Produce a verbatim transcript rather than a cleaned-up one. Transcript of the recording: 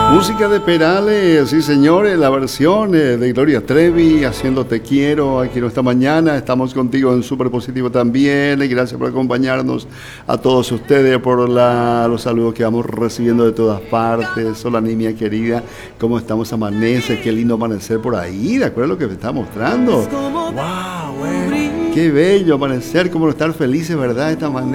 Música de Perales, sí señores, la versión eh, de Gloria Trevi, haciendo Te Quiero, aquí en esta mañana. Estamos contigo en Super Positivo también, y gracias por acompañarnos a todos ustedes, por la, los saludos que vamos recibiendo de todas partes. Hola niña querida, ¿cómo estamos? Amanece, qué lindo amanecer por ahí, ¿de acuerdo a lo que me está mostrando? ¡Wow! Bueno. Qué bello amanecer, cómo estar felices, ¿verdad? Esta manera.